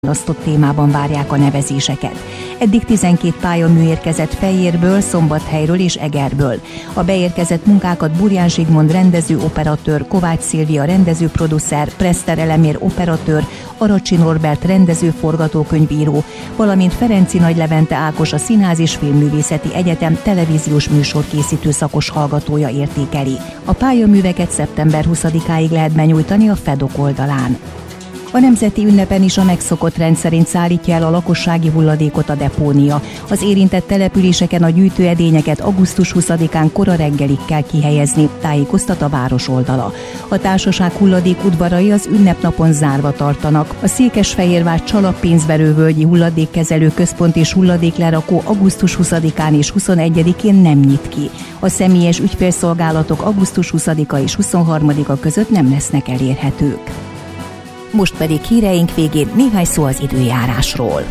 választott témában várják a nevezéseket. Eddig 12 pályamű érkezett Fejérből, Szombathelyről és Egerből. A beérkezett munkákat Burján Zsigmond rendező-operatőr, Kovács Szilvia rendező-producer, Preszter Elemér operatőr, Aracsi Norbert rendező-forgatókönyvíró, valamint Ferenci Nagy Levente Ákos, a Színház és Filmművészeti Egyetem televíziós műsorkészítő szakos hallgatója értékeli. A pályaműveket szeptember 20-áig lehet benyújtani a FEDOK oldalán. A nemzeti ünnepen is a megszokott rendszerint szállítja el a lakossági hulladékot a depónia. Az érintett településeken a gyűjtőedényeket augusztus 20-án kora reggelig kell kihelyezni, tájékoztat a város oldala. A társaság hulladék udvarai az ünnepnapon zárva tartanak. A Székesfehérvár Csalap-Pénzverővölgyi Hulladékkezelő Központ és hulladéklerakó augusztus 20-án és 21-én nem nyit ki. A személyes ügyfélszolgálatok augusztus 20-a és 23-a között nem lesznek elérhetők. Most pedig híreink végén néhány szó az időjárásról.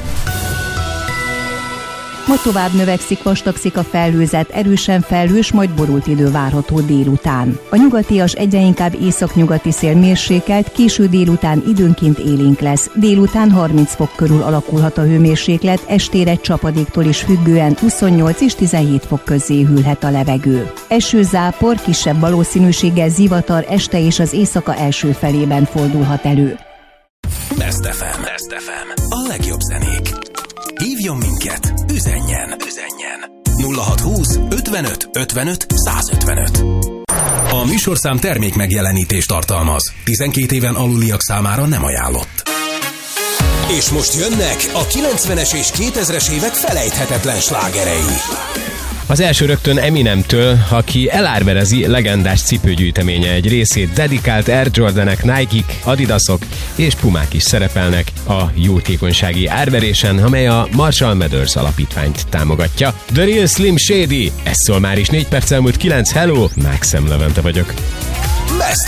Ma tovább növekszik, vastagszik a felhőzet, erősen felhős, majd borult idő várható délután. A nyugatias egyre inkább északnyugati szél mérsékelt, késő délután időnként élénk lesz. Délután 30 fok körül alakulhat a hőmérséklet, estére csapadéktól is függően 28 és 17 fok közé hűlhet a levegő. Esőzápor, kisebb valószínűséggel zivatar este és az éjszaka első felében fordulhat elő. Best FM. A legjobb zenék. Hívjon minket, üzenjen. 0620 55 55 155. A műsorszám termék megjelenítést tartalmaz. 12 éven aluliak számára nem ajánlott. És most jönnek a 90-es és 2000-es évek felejthetetlen slágerei. Az első rögtön Eminemtől, aki elárverezi legendás cipőgyűjteménye egy részét, dedikált Air Jordanek, Nike-k, Adidasok és Pumák is szerepelnek a jótékonysági árverésen, amely a Marshall Mathers alapítványt támogatja. The Real Slim Shady, ez szól már is 4 perc elmúlt 9, hello, Maxem Levente vagyok.